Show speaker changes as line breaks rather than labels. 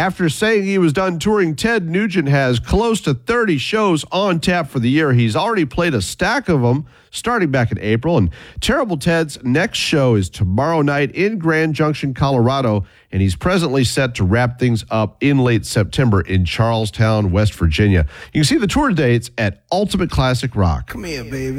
After saying he was done touring, Ted Nugent has close to 30 shows on tap for the year. He's already played a stack of them starting back in April. And Terrible Ted's next show is tomorrow night in Grand Junction, Colorado. And he's presently set to wrap things up in late September in Charlestown, West Virginia. You can see the tour dates at Ultimate Classic Rock.
Come here, baby.